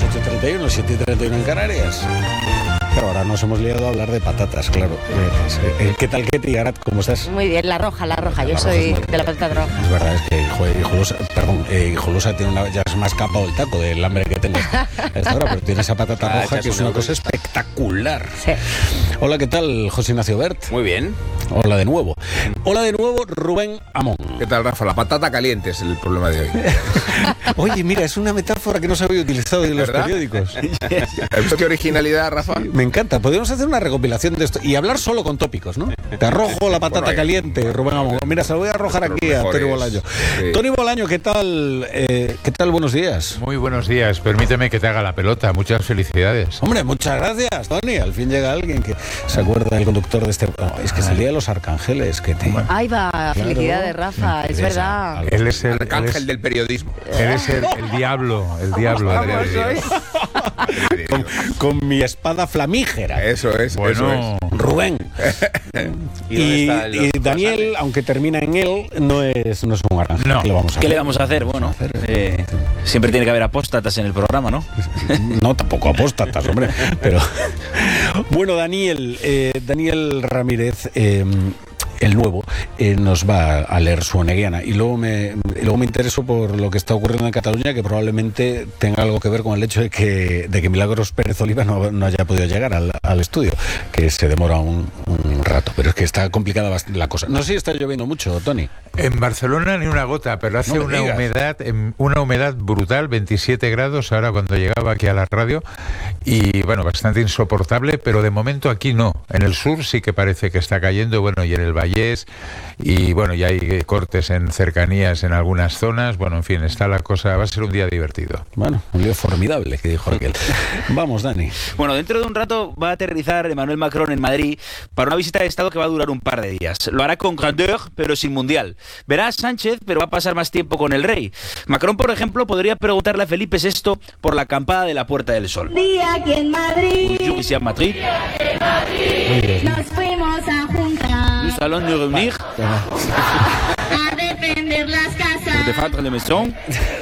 8:31, 7:31 en Canarias. Pero ahora nos hemos liado a hablar de patatas, claro. ¿Qué tal, Ketty, Garat? ¿Cómo estás? Muy bien, la roja. Yo soy de la patata roja. Es verdad, es que Hijolosa tiene ya se me ha escapado el taco del hambre que tengo a esta hora, pero tiene esa patata roja que es una cosa espectacular. Sí. Hola, ¿qué tal, José Ignacio Bert? Muy bien. Hola de nuevo. Hola de nuevo, Rubén Amón. ¿Qué tal, Rafa? La patata caliente es el problema de hoy. Oye, mira, es una metáfora que no se había utilizado en los periódicos. ¿Qué originalidad, Rafa? Me encanta. Podríamos hacer una recopilación de esto y hablar solo con tópicos, ¿no? Te arrojo la patata caliente, Rubén Amón. Mira, se lo voy a arrojar aquí a Tony Bolaño. Sí. Tony Bolaño, ¿qué tal? ¿Qué tal? Buenos días. Muy buenos días. Permíteme que te haga la pelota. Muchas felicidades. Hombre, muchas gracias, Tony. Al fin llega alguien que se acuerda del conductor de este... No, es que salía de Los Arcángeles. Que te... Ahí va, felicidades, Rafa. Es verdad. Él es el arcángel del periodismo. Él es el diablo. El diablo. Con mi espada flamígera. Eso es. Bueno. Eso es. Rubén. y Daniel, aunque termina en él, no es un arcángel. No. ¿Qué le vamos a hacer? Bueno, siempre tiene que haber apóstatas en el programa, ¿no? No, tampoco apóstatas, hombre. Pero bueno, Daniel Ramírez, el nuevo, nos va a leer su oneguiana. Y luego me intereso por lo que está ocurriendo en Cataluña, que probablemente tenga algo que ver con el hecho de que Milagros Pérez Oliva no haya podido llegar al estudio, que se demora un rato. Pero es que está complicada bastante la cosa. No sé si está lloviendo mucho, Tony. En Barcelona ni una gota, pero hace una humedad brutal, 27 grados ahora cuando llegaba aquí a la radio, y bueno, bastante insoportable, pero de momento aquí no. En el sur sí que parece que está cayendo, bueno, y en el Vallés, y bueno, ya hay cortes en cercanías en algunas zonas, bueno, en fin, está la cosa, va a ser un día divertido. Bueno, un día formidable, que dijo aquel. Vamos, Dani. Bueno, dentro de un rato va a aterrizar Emmanuel Macron en Madrid para una visita de Estado que va a durar un par de días. Lo hará con grandeur, pero sin mundial. Verá a Sánchez, pero va a pasar más tiempo con el rey. Macron, por ejemplo, podría preguntarle a Felipe VI por la acampada de la Puerta del Sol. Día aquí en Madrid. Bonjour, ici a Madrid. Nos fuimos a juntar. Nous allons nous reunir. A defender las casas. Pour défendre les maisons.